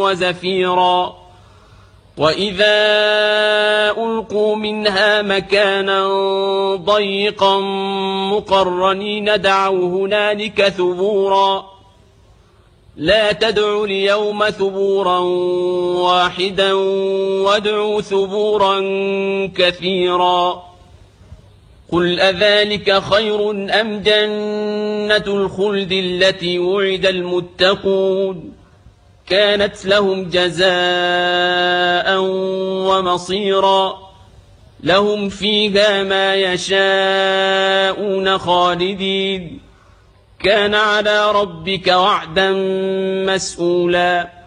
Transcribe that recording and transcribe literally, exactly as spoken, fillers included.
وزفيرا وإذا ألقوا منها مكانا ضيقا مقرنين دعوا هنالك ثبورا لا تدعوا اليوم ثبورا واحدا وادعوا ثبورا كثيرا قل أذلك خير أم جنة الخلد التي وعد المتقون كانت لهم جزاء ومصيرا لهم فيها ما يشاءون خالدين كان على ربك وعدا مسئولا